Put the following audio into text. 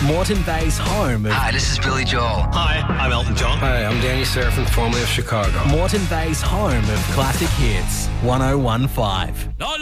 Moreton Bay's home of... Hi, this is Billy Joel. Hi, I'm Elton John. Hi, I'm Danny Serafin, formerly of Chicago. Moreton Bay's home of classic hits, 101.5.